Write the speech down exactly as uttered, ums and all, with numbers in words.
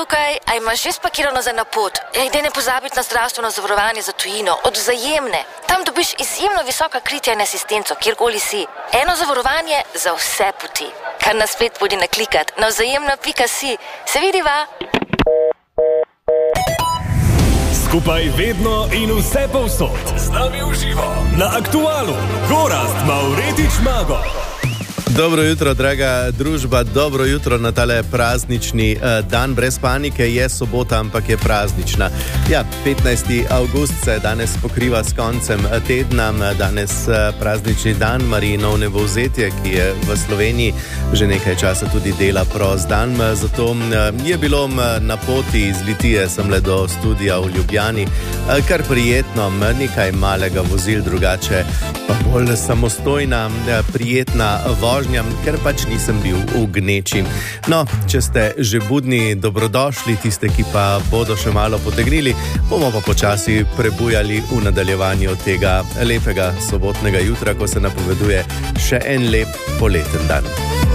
tukaj, a imaš že spakirano za na pot? Ej, daj ne pozabiti na zdravstveno zavarovanje za tujino, od Vzajemne. Tam dobiš izjemno visoka kritja in asistenco, kjerkoli si. Eno zavarovanje za vse poti. Kar nas spet podi naklikat na vzajemno pika si. Se vidiva? Skupaj vedno in vse povsod. Z nami v živo na Aktualu. Gorazd Mavretič Mago. Dobro jutro, draga družba, dobro jutro na tale praznični uh, dan. Brez panike, je sobota, ampak je praznična. Ja, petnajsti avgust se danes pokriva s koncem tedna, danes uh, praznični dan Marijino vnebovzetje, ki je v Sloveniji že nekaj časa tudi dela prost dan. Zato uh, je bilo na poti iz Litije semle do studia v Ljubljani uh, kar prijetno, nekaj malega vozil, drugače pa bolj samostojna, uh, prijetna vožnja, ker pač nisem bil v gneči. No, če ste že budni, dobrodošli, tiste, ki pa bodo še malo potegnili, bomo pa počasi prebujali v nadaljevanju tega lepega sobotnega jutra, ko se napoveduje še en lep poleten dan.